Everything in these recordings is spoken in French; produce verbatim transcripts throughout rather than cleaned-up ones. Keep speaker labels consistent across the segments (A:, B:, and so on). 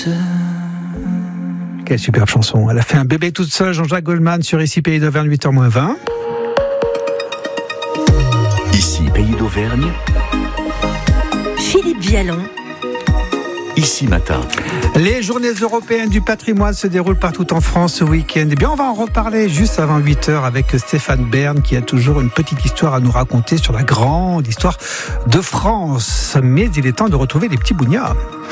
A: Quelle superbe chanson. Elle a fait un bébé toute seule, Jean-Jacques Goldman, sur Ici Pays d'Auvergne, huit heures moins vingt.
B: Ici Pays d'Auvergne,
C: Philippe Vialon.
B: Ici Matin.
A: Les journées européennes du patrimoine se déroulent partout en France ce week-end. Eh bien, on va en reparler juste avant huit heures avec Stéphane Bern qui a toujours une petite histoire à nous raconter sur la grande histoire de France. Mais il est temps de retrouver les petits bougnats.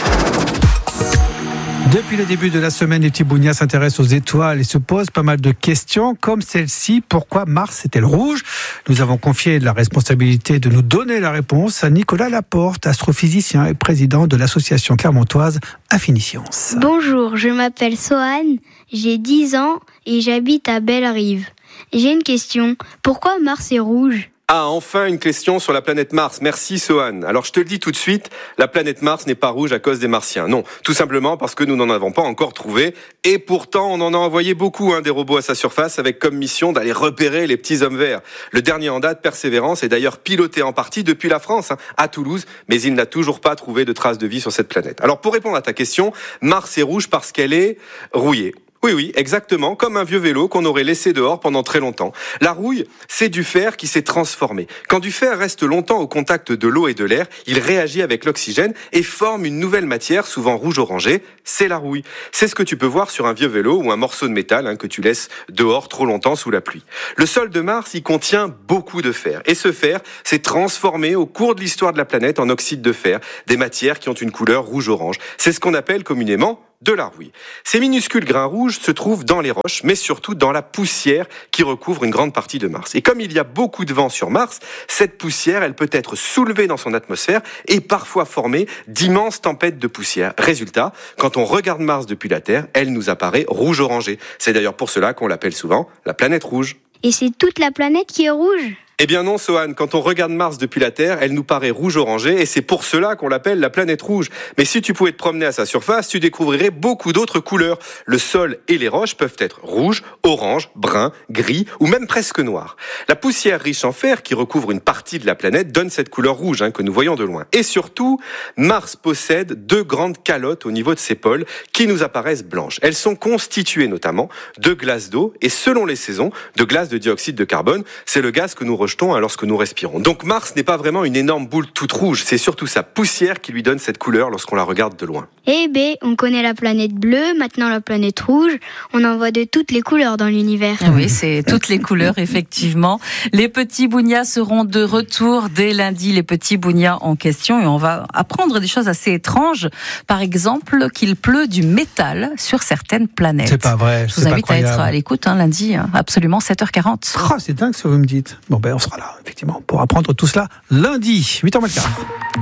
A: Depuis le début de la semaine, les petits bougnats s'intéressent aux étoiles et se posent pas mal de questions, comme celle-ci. Pourquoi Mars est-elle rouge ? Nous avons confié la responsabilité de nous donner la réponse à Nicolas Laporte, astrophysicien et président de l'association clermontoise Infiniscience.
D: Bonjour, je m'appelle Sohan, j'ai dix ans et j'habite à Bellerive. J'ai une question, pourquoi Mars est rouge ?
E: Ah, enfin une question sur la planète Mars. Merci Sohan. Alors je te le dis tout de suite, la planète Mars n'est pas rouge à cause des Martiens. Non, tout simplement parce que nous n'en avons pas encore trouvé. Et pourtant, on en a envoyé beaucoup, hein, des robots à sa surface, avec comme mission d'aller repérer les petits hommes verts. Le dernier en date, Persévérance, est d'ailleurs piloté en partie depuis la France, hein, à Toulouse, mais il n'a toujours pas trouvé de traces de vie sur cette planète. Alors pour répondre à ta question, Mars est rouge parce qu'elle est rouillée. Oui, oui, exactement, comme un vieux vélo qu'on aurait laissé dehors pendant très longtemps. La rouille, c'est du fer qui s'est transformé. Quand du fer reste longtemps au contact de l'eau et de l'air, il réagit avec l'oxygène et forme une nouvelle matière, souvent rouge-orangée, c'est la rouille. C'est ce que tu peux voir sur un vieux vélo ou un morceau de métal, hein, que tu laisses dehors trop longtemps sous la pluie. Le sol de Mars, il contient beaucoup de fer. Et ce fer s'est transformé au cours de l'histoire de la planète en oxyde de fer, des matières qui ont une couleur rouge-orange. C'est ce qu'on appelle communément de la rouille. Ces minuscules grains rouges se trouvent dans les roches, mais surtout dans la poussière qui recouvre une grande partie de Mars. Et comme il y a beaucoup de vent sur Mars, cette poussière, elle peut être soulevée dans son atmosphère et parfois former d'immenses tempêtes de poussière. Résultat, quand on regarde Mars depuis la Terre, elle nous apparaît rouge-orangée. C'est d'ailleurs pour cela qu'on l'appelle souvent la planète rouge.
D: Et c'est toute la planète qui est rouge ?
E: Eh bien non, Sohan, quand on regarde Mars depuis la Terre, elle nous paraît rouge-orangée et c'est pour cela qu'on l'appelle la planète rouge. Mais si tu pouvais te promener à sa surface, tu découvrirais beaucoup d'autres couleurs. Le sol et les roches peuvent être rouges, orange, brun, gris ou même presque noirs. La poussière riche en fer qui recouvre une partie de la planète donne cette couleur rouge, hein, que nous voyons de loin. Et surtout, Mars possède deux grandes calottes au niveau de ses pôles qui nous apparaissent blanches. Elles sont constituées notamment de glace d'eau et selon les saisons, de glace de dioxyde de carbone. C'est le gaz que nous rejetons lorsque nous respirons. Donc Mars n'est pas vraiment une énorme boule toute rouge, c'est surtout sa poussière qui lui donne cette couleur lorsqu'on la regarde de loin.
D: Eh ben, on connaît la planète bleue, maintenant la planète rouge, on en voit de toutes les couleurs dans l'univers.
F: Oui, c'est toutes les couleurs, effectivement. Les petits bougnats seront de retour dès lundi, les petits bougnats en question, et on va apprendre des choses assez étranges. Par exemple, qu'il pleut du métal sur certaines planètes.
A: C'est pas vrai,
F: Je
A: c'est
F: vous
A: pas
F: invite à être à l'écoute, hein, lundi, hein, absolument, sept heures quarante.
A: Oh, c'est dingue ce que vous me dites. Bon ben on sera là, effectivement, pour apprendre tout cela lundi, huit heures moins le quart.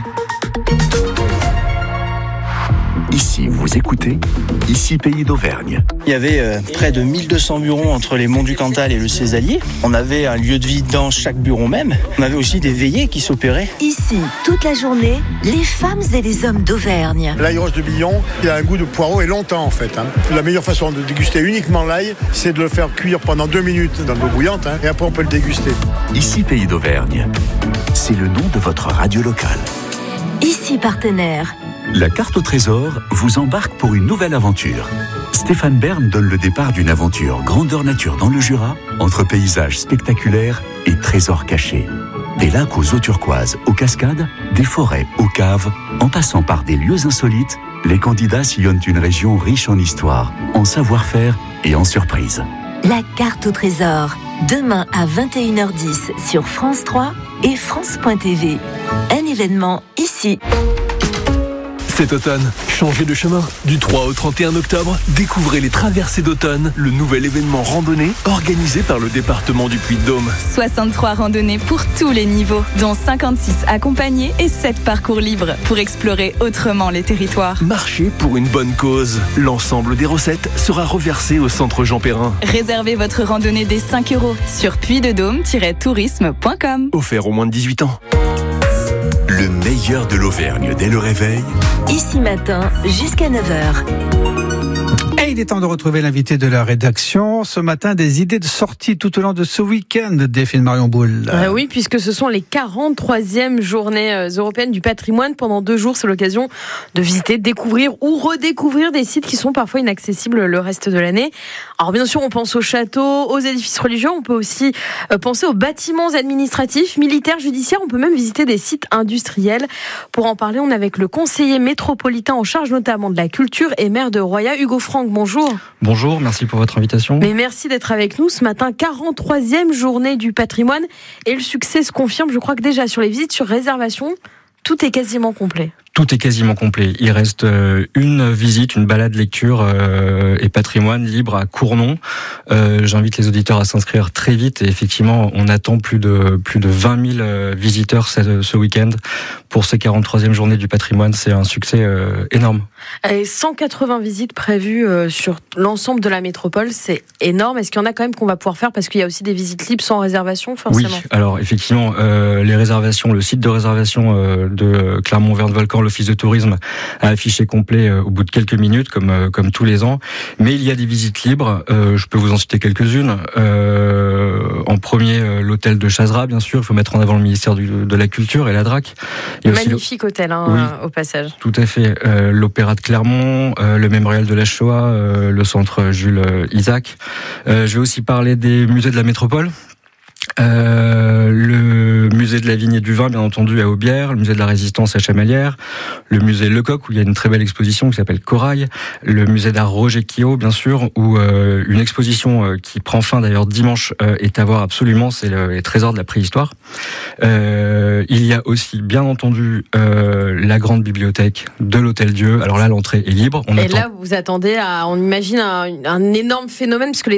B: Ici vous écoutez, Ici Pays d'Auvergne.
G: Il y avait euh, près de mille deux cents bureaux entre les monts du Cantal et le Césalier. On avait un lieu de vie dans chaque bureau même. On avait aussi des veillées qui s'opéraient.
C: Ici, toute la journée, les femmes et les hommes d'Auvergne.
H: L'ail rose de Billon, il a un goût de poireau et longtemps en fait. Hein. La meilleure façon de déguster uniquement l'ail, c'est de le faire cuire pendant deux minutes dans l'eau bouillante, hein, et après on peut le déguster.
B: Ici Pays d'Auvergne, c'est le nom de votre radio locale.
C: Ici, partenaire.
B: La carte au trésor vous embarque pour une nouvelle aventure. Stéphane Bern donne le départ d'une aventure grandeur nature dans le Jura, entre paysages spectaculaires et trésors cachés. Des lacs aux eaux turquoises, aux cascades, des forêts, aux caves, en passant par des lieux insolites, les candidats sillonnent une région riche en histoire, en savoir-faire et en surprises.
C: La carte au trésor, demain à vingt et une heures dix sur France trois et France point T V. Un événement ici.
I: Cet automne, changez de chemin. Du trois au trente et un octobre, découvrez les Traversées d'automne, le nouvel événement randonnée organisé par le département du Puy-de-Dôme.
J: soixante-trois randonnées pour tous les niveaux, dont cinquante-six accompagnés et sept parcours libres pour explorer autrement les territoires.
I: Marchez pour une bonne cause. L'ensemble des recettes sera reversé au centre Jean Perrin.
J: Réservez votre randonnée dès cinq euros sur puy de dôme tiret tourisme point com.
I: Offert aux moins de dix-huit ans.
B: Le meilleur de l'Auvergne dès le réveil.
C: Ici matin jusqu'à neuf heures.
A: Et il est temps de retrouver l'invité de la rédaction. Ce matin, des idées de sortie tout au long de ce week-end, Delphine Marion Boule.
K: Euh, oui, puisque ce sont les quarante-troisièmes journées euh, européennes du patrimoine. Pendant deux jours, c'est l'occasion de visiter, découvrir ou redécouvrir des sites qui sont parfois inaccessibles le reste de l'année. Alors bien sûr, on pense aux châteaux, aux édifices religieux, on peut aussi euh, penser aux bâtiments administratifs, militaires, judiciaires, on peut même visiter des sites industriels. Pour en parler, on est avec le conseiller métropolitain en charge notamment de la culture et maire de Roya, Hugo Franck. Bonjour.
L: Bonjour, merci pour votre invitation.
K: Mais merci d'être avec nous ce matin, quarante-troisième journée du patrimoine, et le succès se confirme, je crois que déjà sur les visites sur réservation, tout est quasiment complet.
L: Tout est quasiment complet. Il reste euh, une visite, une balade lecture euh, et patrimoine libre à Cournon. Euh, j'invite les auditeurs à s'inscrire très vite et effectivement, on attend plus de plus de vingt mille euh, visiteurs ce, ce week-end pour ces quarante-troisième journées du patrimoine. C'est un succès euh, énorme.
K: Et cent quatre-vingts visites prévues euh, sur l'ensemble de la métropole, c'est énorme. Est-ce qu'il y en a quand même qu'on va pouvoir faire parce qu'il y a aussi des visites libres sans réservation, forcément?
L: Oui, alors effectivement, euh, les réservations, le site de réservation euh, de Clermont-Verne-Volcan, l'Office de tourisme a affiché complet euh, au bout de quelques minutes, comme euh, comme tous les ans. Mais il y a des visites libres. Euh, je peux vous en citer quelques-unes. Euh, en premier, euh, l'hôtel de Chazera, bien sûr. Il faut mettre en avant le ministère du, de la Culture et la D R A C. Il y a
K: magnifique aussi hôtel, hein,
L: oui,
K: au passage.
L: Tout à fait. Euh, L'Opéra de Clermont, euh, le Mémorial de la Shoah, euh, le Centre Jules euh, Isaac. Euh, je vais aussi parler des musées de la métropole. Euh, le musée de la vigne et du vin, bien entendu, à Aubière, le musée de la Résistance à Chamalières, le musée Lecoq, où il y a une très belle exposition qui s'appelle Corail, le musée d'art Roger Quillot, bien sûr, où euh, une exposition euh, qui prend fin d'ailleurs dimanche euh, est à voir absolument, c'est le, les trésors de la préhistoire. Euh, il y a aussi, bien entendu, euh, la grande bibliothèque de l'Hôtel Dieu. Alors là, l'entrée est libre. On
K: et
L: attend...
K: là, vous attendez à, on imagine un, un énorme phénomène, puisque les